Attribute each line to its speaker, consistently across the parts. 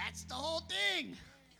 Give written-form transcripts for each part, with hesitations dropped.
Speaker 1: That's the whole thing.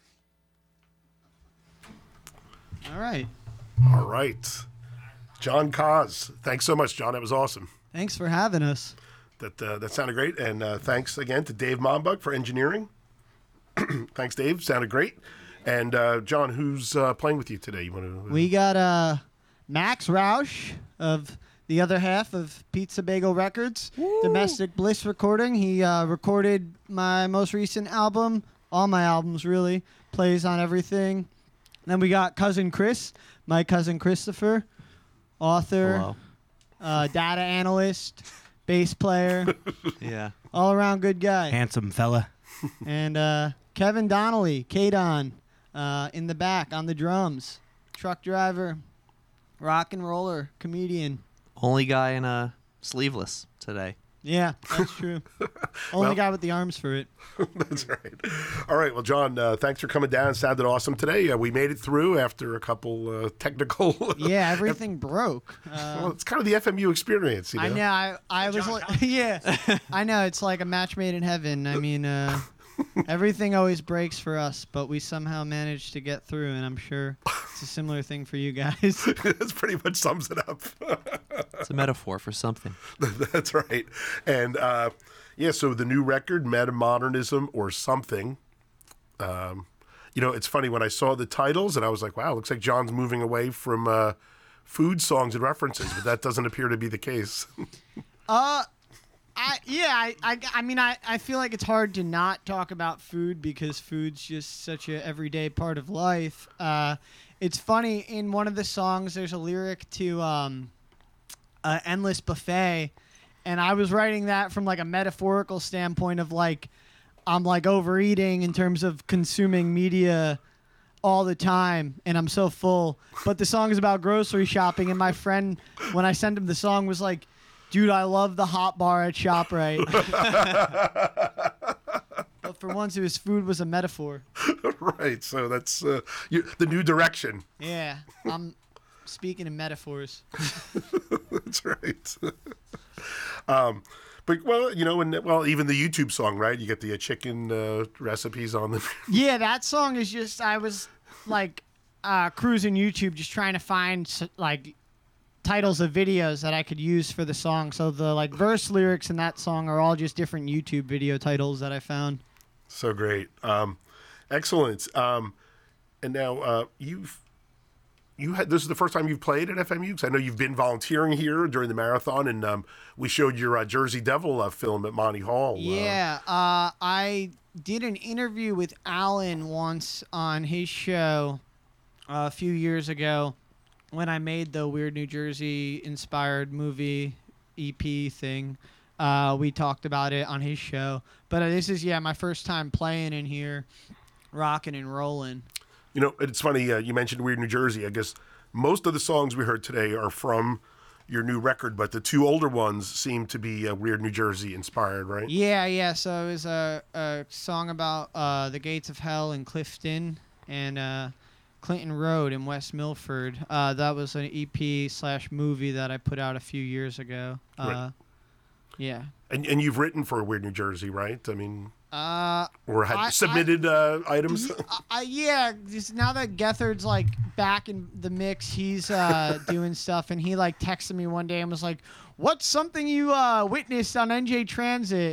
Speaker 1: All right.
Speaker 2: All right. John Coz. Thanks so much, John. That was awesome.
Speaker 1: Thanks for having us.
Speaker 2: That sounded great. And thanks again to Dave Mombug for engineering. Thanks, Dave. Sounded great. And John, who's playing with you today?
Speaker 1: We got Max Roush of the other half of Pizza Bagel Records, Domestic Bliss Recording. He recorded my most recent album, all my albums really, plays on everything. Then we got Cousin Chris, my cousin Christopher, author, data analyst, bass player,
Speaker 3: yeah,
Speaker 1: all around good guy.
Speaker 4: Handsome fella.
Speaker 1: And Kevin Donnelly, K-Don, in the back on the drums, truck driver, rock and roller, comedian.
Speaker 3: Only guy in sleeveless today.
Speaker 1: Yeah, that's true. Only guy with the arms for it.
Speaker 2: That's right. All right. Well, John, thanks for coming down. It sounded awesome today. We made it through after a couple technical.
Speaker 1: Yeah, everything broke.
Speaker 2: Well, it's kind of the FMU experience. You know?
Speaker 1: I know. I was like, yeah. I know. It's like a match made in heaven. I mean, everything always breaks for us, but we somehow managed to get through, and I'm sure it's a similar thing for you guys.
Speaker 2: That pretty much sums it up.
Speaker 3: It's a metaphor for something.
Speaker 2: That's right. And so the new record, Metamodernism or Something. It's funny when I saw the titles and I was like, wow, looks like John's moving away from food songs and references, but that doesn't appear to be the case.
Speaker 1: I mean, I feel like it's hard to not talk about food because food's just such a everyday part of life. It's funny, in one of the songs, there's a lyric to Endless Buffet, and I was writing that from like a metaphorical standpoint of like, I'm like overeating in terms of consuming media all the time, and I'm so full. But the song is about grocery shopping, and my friend, when I sent him the song, was like, dude, I love the hot bar at ShopRite. But for once, his food was a metaphor.
Speaker 2: Right. So that's the new direction.
Speaker 1: Yeah. I'm speaking in metaphors.
Speaker 2: That's right. But, even the YouTube song, right? You get the chicken recipes on the...
Speaker 1: Yeah, that song is just, I was like cruising YouTube just trying to find like titles of videos that I could use for the song. So the like verse lyrics in that song are all just different YouTube video titles that I found.
Speaker 2: So great. Excellent. And now this is the first time you've played at FMU? Because I know you've been volunteering here during the marathon, and we showed your Jersey Devil film at Monty Hall.
Speaker 1: Yeah. I did an interview with Alan once on his show a few years ago when I made the Weird New Jersey inspired movie EP thing. We talked about it on his show. But this is, my first time playing in here, rocking and rolling.
Speaker 2: It's funny, you mentioned Weird New Jersey. I guess most of the songs we heard today are from your new record, but the two older ones seem to be Weird New Jersey inspired, right?
Speaker 1: Yeah. So it was a song about the gates of hell in Clifton and Clinton Road in West Milford. That was an EP/movie that I put out a few years ago.
Speaker 2: Right.
Speaker 1: Yeah.
Speaker 2: And you've written for Weird New Jersey, right? I mean...
Speaker 1: or
Speaker 2: had submitted items?
Speaker 1: Yeah, just now that Gethard's like back in the mix, he's doing stuff, and he like texted me one day and was like, "What's something you witnessed on NJ Transit?"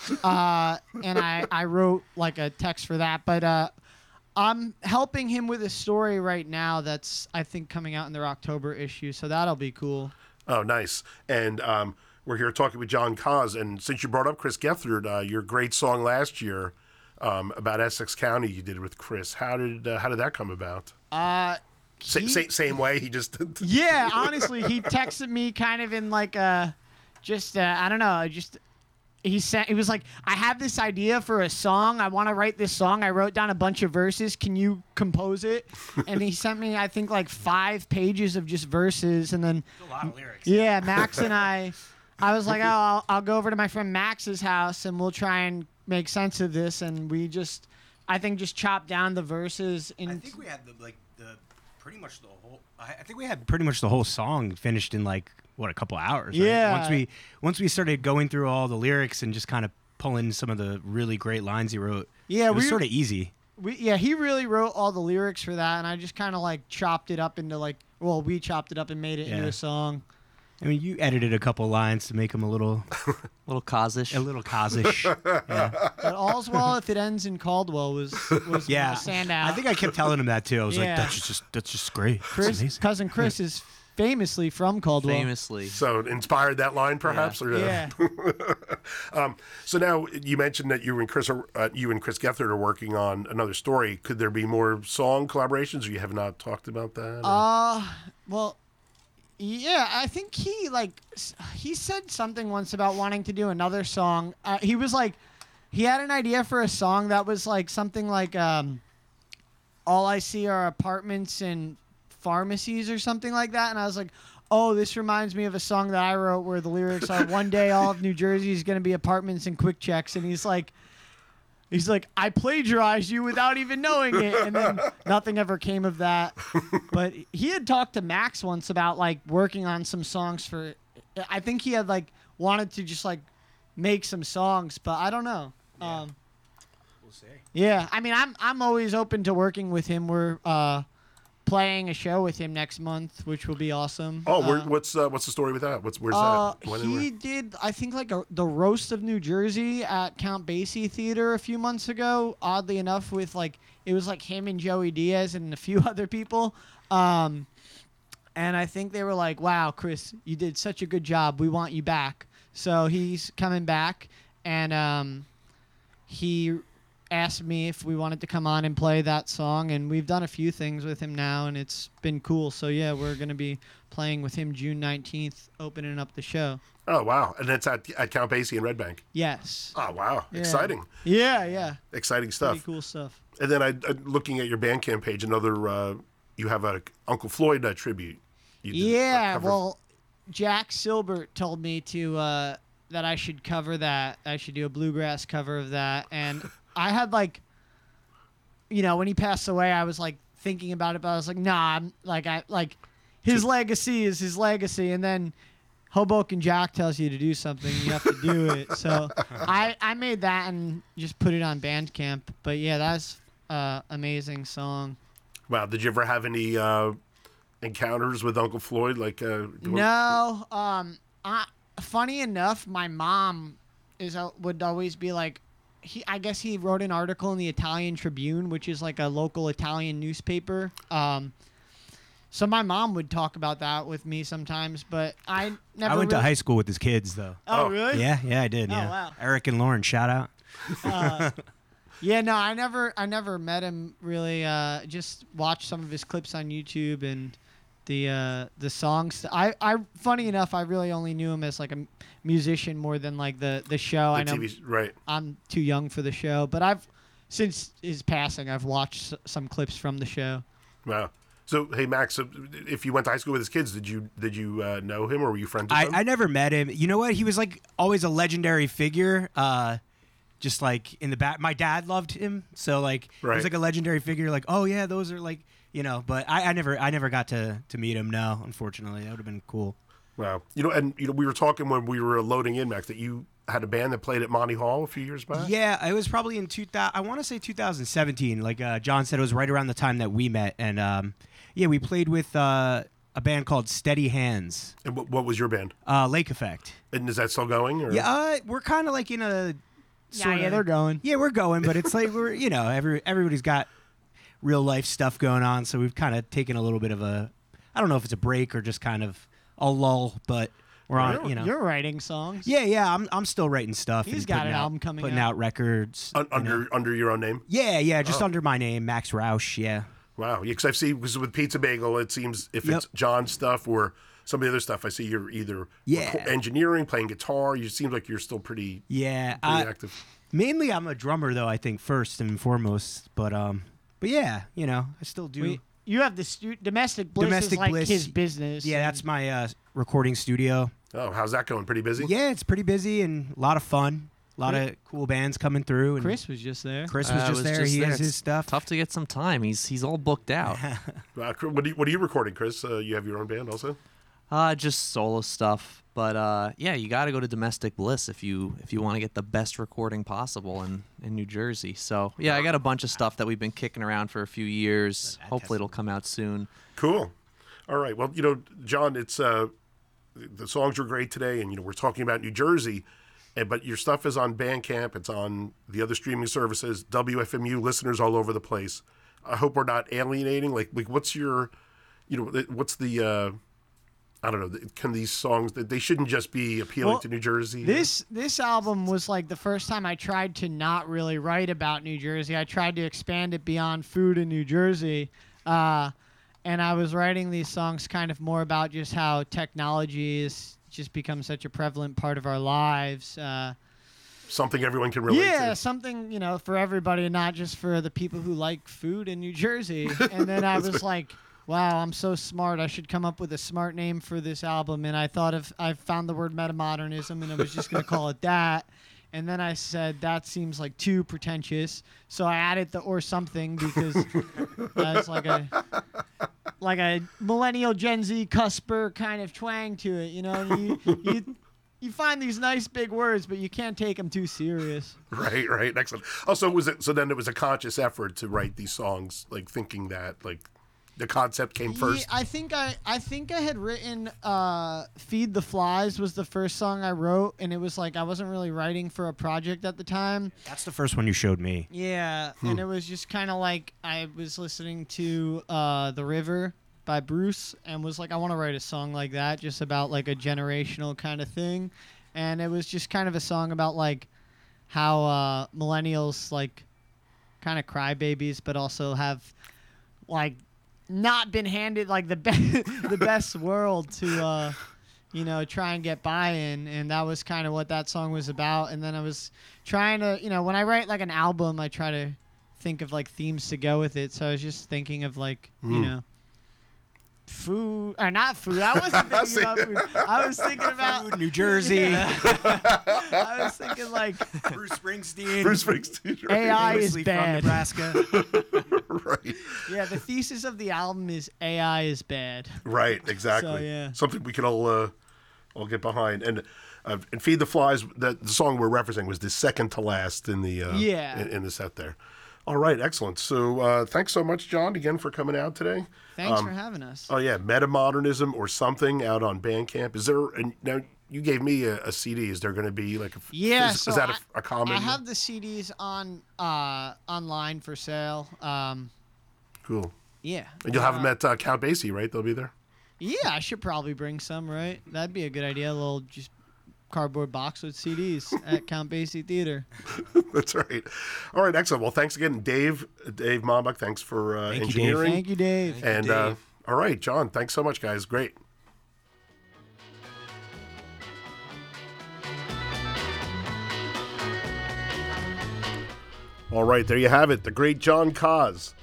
Speaker 1: And I wrote like a text for that, but I'm helping him with a story right now that's I think coming out in their October issue, so that'll be cool.
Speaker 2: Oh, nice. And we're here talking with John Coz, and since you brought up Chris Gethard, your great song last year about Essex County you did with Chris, how did that come about? Same way, he just...
Speaker 1: Yeah, honestly, he texted me kind of in like I don't know, he was like, I have this idea for a song. I want to write this song. I wrote down a bunch of verses. Can you compose it? And he sent me, I think, like 5 pages of just verses. And then...
Speaker 4: That's a lot of lyrics.
Speaker 1: Yeah, Max and I was like, oh, I'll go over to my friend Max's house and we'll try and make sense of this. And we just chopped down the verses.
Speaker 4: I think we had pretty much the whole. I think we had pretty much the whole song finished in like a couple hours. Right?
Speaker 1: Yeah.
Speaker 4: Once we started going through all the lyrics and just kind of pulling some of the really great lines he wrote.
Speaker 1: Yeah,
Speaker 4: it was sort of easy.
Speaker 1: He really wrote all the lyrics for that, and I just kind of like chopped it up into we chopped it up and made it into a song.
Speaker 4: I mean, you edited a couple lines to make them a little
Speaker 3: Cause-ish.
Speaker 4: a little cause-ish. Yeah.
Speaker 1: But All's Well If It Ends in Caldwell was my standout.
Speaker 4: I think I kept telling him that too. I was
Speaker 1: Yeah.
Speaker 4: like, that's just great. That's amazing.
Speaker 1: Cousin Chris is famously from Caldwell.
Speaker 3: Famously.
Speaker 2: So it inspired that line, perhaps? Or,
Speaker 1: Yeah.
Speaker 2: So now you mentioned that you and Chris Gethard are working on another story. Could there be more song collaborations, or you have not talked about that?
Speaker 1: Well, yeah, I think he said something once about wanting to do another song. He was like, he had an idea for a song that was like something like all I see are apartments and pharmacies or something like that. And I was like, oh, this reminds me of a song that I wrote where the lyrics are, one day all of New Jersey is going to be apartments and quick checks. And he's like, I plagiarized you without even knowing it. And then nothing ever came of that. But he had talked to Max once about like working on some songs for, I think he had like wanted to just like make some songs, but I don't know.
Speaker 4: We'll see.
Speaker 1: Yeah, I mean, I'm always open to working with him. We're playing a show with him next month, which will be awesome.
Speaker 2: Oh, what's the story with that? Where's that? When and
Speaker 1: He
Speaker 2: where?
Speaker 1: did, I think, like the Roast of New Jersey at Count Basie Theater a few months ago. Oddly enough, with like it was like him and Joey Diaz and a few other people. And I think they were like, "Wow, Chris, you did such a good job. We want you back." So he's coming back, and he asked me if we wanted to come on and play that song, and we've done a few things with him now, and it's been cool. So yeah, we're gonna be playing with him June 19th, opening up the show.
Speaker 2: Oh wow, and that's at Count Basie in Red Bank.
Speaker 1: Yes.
Speaker 2: Oh wow,
Speaker 1: Yeah.
Speaker 2: Exciting,
Speaker 1: Yeah.
Speaker 2: exciting
Speaker 1: Pretty
Speaker 2: stuff.
Speaker 1: cool stuff.
Speaker 2: And then I looking at your Bandcamp page, you have a Uncle Floyd tribute. You did a
Speaker 1: Yeah.
Speaker 2: cover.
Speaker 1: Well, Jack Silbert told me to that I should cover that. I should do a bluegrass cover of that, and I had like, when he passed away, I was like thinking about it, but I was like, nah, his legacy is his legacy, and then Hoboken Jack tells you to do something, you have to do it. So I made that and just put it on Bandcamp. But yeah, that's amazing song.
Speaker 2: Wow, did you ever have any encounters with Uncle Floyd?
Speaker 1: No. Funny enough, my mom would always be like, I guess he wrote an article in the Italian Tribune, which is like a local Italian newspaper. So my mom would talk about that with me sometimes, but I never.
Speaker 4: I went to high school with his kids though.
Speaker 1: Oh,
Speaker 2: Oh.
Speaker 1: really?
Speaker 4: Yeah, I did.
Speaker 1: Oh,
Speaker 4: Yeah.
Speaker 1: wow.
Speaker 4: Eric and Lauren, shout out.
Speaker 1: Yeah, no, I never met him really. Just watched some of his clips on YouTube and the songs. Funny enough, I really only knew him as like a musician more than like the show. I know
Speaker 2: TV, right.
Speaker 1: I'm too young for the show, but since his passing, I've watched some clips from the show.
Speaker 2: Wow. So hey Max, if you went to high school with his kids, did you know him or were you friends with him?
Speaker 4: I never met him. You know what? He was like always a legendary figure. Just like in the back, my dad loved him, so like he
Speaker 2: Right.
Speaker 4: was like a legendary figure. Like, oh yeah, those are like But I never got to meet him. No, unfortunately, that would have been cool.
Speaker 2: Wow. We were talking when we were loading in, Max, that you had a band that played at Monty Hall a few years back.
Speaker 4: Yeah, it was probably in 2000. I want to say 2017. Like John said, it was right around the time that we met, and we played with a band called Steady Hands,
Speaker 2: And what was your band?
Speaker 4: Lake Effect.
Speaker 2: And is that still going? Or?
Speaker 4: Yeah, we're kind of like in a.
Speaker 1: Yeah, they're going.
Speaker 4: Yeah, we're going, but it's like we're everybody's got real life stuff going on, so we've kind of taken a little bit of a. I don't know if it's a break or just kind of a lull, but we're on.
Speaker 1: You're writing songs.
Speaker 4: Yeah. I'm still writing stuff.
Speaker 1: He's
Speaker 4: and
Speaker 1: got
Speaker 4: putting
Speaker 1: an
Speaker 4: out-
Speaker 1: album coming
Speaker 4: putting
Speaker 1: out.
Speaker 4: out records.
Speaker 2: Under your own name?
Speaker 4: Yeah, just under my name, Max Roush. Yeah.
Speaker 2: Wow. Yeah, because I've seen, because with Pizza Bagel, it seems if
Speaker 4: Yep.
Speaker 2: it's John's stuff or some of the other stuff, I see you're either
Speaker 4: Yeah.
Speaker 2: engineering, playing guitar. You seem like you're still pretty
Speaker 4: Yeah.
Speaker 2: active.
Speaker 4: Mainly, I'm a drummer though. I think first and foremost, but yeah, I still do.
Speaker 1: You have the Domestic Bliss
Speaker 4: Domestic
Speaker 1: is like
Speaker 4: Bliss.
Speaker 1: his business.
Speaker 4: Yeah,
Speaker 1: and-
Speaker 4: that's my recording studio.
Speaker 2: Oh, how's that going? Pretty busy?
Speaker 4: Yeah, it's pretty busy and a lot of fun. A lot of cool bands coming through. And
Speaker 1: Chris was just there.
Speaker 4: Chris was just there. He has his stuff.
Speaker 3: Tough to get some time. He's all booked out.
Speaker 2: What are you recording, Chris? You have your own band also?
Speaker 3: Just solo stuff. But yeah, you got to go to Domestic Bliss if you want to get the best recording possible in New Jersey. So yeah, I got a bunch of stuff that we've been kicking around for a few years. Hopefully, it'll come out soon.
Speaker 2: Cool. All right. Well, John, it's the songs were great today, and we're talking about New Jersey, but your stuff is on Bandcamp. It's on the other streaming services. WFMU listeners all over the place. I hope we're not alienating. Like what's your, what's the I don't know. Can these songs, they shouldn't just be appealing to New Jersey?
Speaker 1: This album was like the first time I tried to not really write about New Jersey. I tried to expand it beyond food in New Jersey. And I was writing these songs kind of more about just how technology has just become such a prevalent part of our lives.
Speaker 2: Something everyone can relate to.
Speaker 1: Yeah, something, for everybody, not just for the people who like food in New Jersey. And then I was like, wow, I'm so smart. I should come up with a smart name for this album. And I found the word metamodernism, and I was just going to call it that. And then I said, that seems like too pretentious. So I added the or something because that's like a millennial Gen Z cusper kind of twang to it. You find these nice big words, but you can't take them too serious.
Speaker 2: Right. Excellent. Also, then it was a conscious effort to write these songs, like thinking that, like, the concept came first.
Speaker 1: Yeah, I think I had written "Feed the Flies" was the first song I wrote, and it was like I wasn't really writing for a project at the time.
Speaker 4: That's the first one you showed me.
Speaker 1: Yeah, and it was just kind of like I was listening to "The River" by Bruce, and was like, I want to write a song like that, just about like a generational kind of thing, and it was just kind of a song about like how millennials like kind of crybabies, but also have like not been handed like the best world to try and get by in, and that was kind of what that song was about. And then I was trying to, when I write like an album, I try to think of like themes to go with it. So I was just thinking of like food or not food. I wasn't thinking about food. I was thinking about
Speaker 4: food, New Jersey.
Speaker 1: I was thinking like
Speaker 4: Bruce Springsteen.
Speaker 2: Right.
Speaker 1: AI is
Speaker 4: From
Speaker 1: bad.
Speaker 4: Nebraska.
Speaker 2: Right.
Speaker 1: Yeah, the thesis of the album is AI is bad.
Speaker 2: Right. Exactly.
Speaker 1: So, yeah.
Speaker 2: Something we can all get behind. And "Feed the Flies," the song we're referencing, was the second to last in the in the set there. All right, excellent. So thanks so much, John, again for coming out today.
Speaker 1: Thanks for having us.
Speaker 2: Oh yeah, Metamodernism or something out on Bandcamp. Is there? Now you gave me a CD. Is there going to be like a?
Speaker 1: Yeah.
Speaker 2: Is that a common?
Speaker 1: I have the CDs on online for sale.
Speaker 2: Cool.
Speaker 1: Yeah.
Speaker 2: And you'll have them at Count Basie, right? They'll be there.
Speaker 1: Yeah, I should probably bring some. Right, that'd be a good idea. A little just cardboard box with CDs at Count Basie Theater.
Speaker 2: That's right. All right, excellent. Well, thanks again, Dave Mombuck. Thanks for engineering.
Speaker 1: Thank you, Dave.
Speaker 2: And all right, John. Thanks so much, guys. Great. All right, there you have it. The great John Coz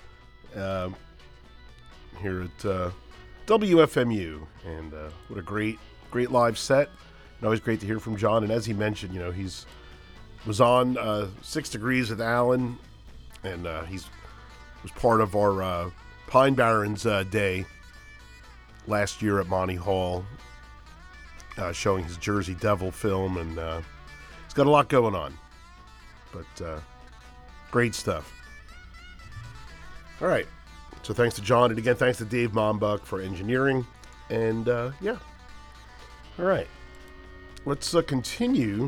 Speaker 2: here at WFMU. And what a great live set. And always great to hear from John. And as he mentioned, he's was on 6 Degrees with Alan, and he's was part of our Pine Barrens Day last year at Monty Hall, showing his Jersey Devil film, and he's got a lot going on. But great stuff. All right. So thanks to John, and again, thanks to Dave Mombuck for engineering. And yeah. All right. Let's continue.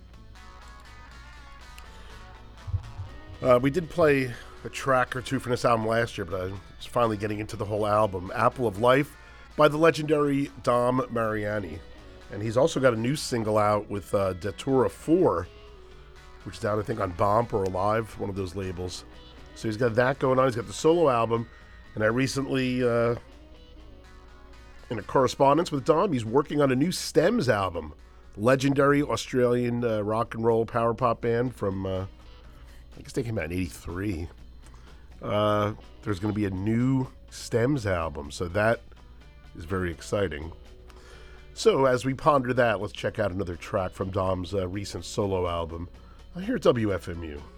Speaker 2: We did play a track or two from this album last year, but I was finally getting into the whole album. Apple of Life by the legendary Dom Mariani. And he's also got a new single out with Datura 4, which is out, I think, on Bomp or Alive, one of those labels. So he's got that going on. He's got the solo album. And I recently, in a correspondence with Dom, he's working on a new Stems album. Legendary Australian rock and roll power pop band from, I guess they came out in 83. There's going to be a new Stems album, so that is very exciting. So as we ponder that, let's check out another track from Dom's recent solo album here at WFMU.